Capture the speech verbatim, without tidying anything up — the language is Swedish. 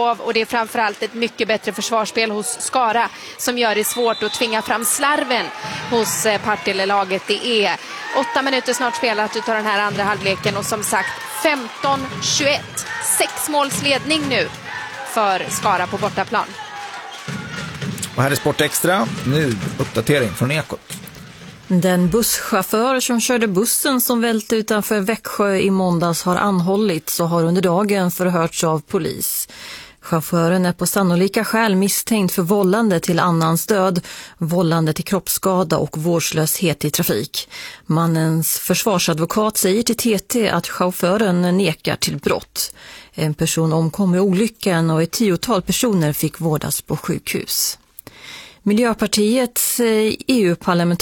Sävehof, och det är framförallt ett mycket bättre försvarsspel hos Skara som gör det svårt att tvinga fram slarven hos Partille-laget. Det är åtta minuter snart spelat utav den här andra halvleken och som sagt femton tjugoett. Sex måls ledning nu för Skara på bortaplan. Och här är Sport Extra. Nu uppdatering från Ekot. Den busschaufför som körde bussen som välte utanför Växjö i måndags har anhållits och har under dagen förhörts av polis. Chauffören är på sannolika skäl misstänkt för vållande till annans död, vållande till kroppsskada och vårdslöshet i trafik. Mannens försvarsadvokat säger till T T att chauffören nekar till brott. En person omkom i olyckan och ett tiotal personer fick vårdas på sjukhus. Miljöpartiets E U-parlamentariker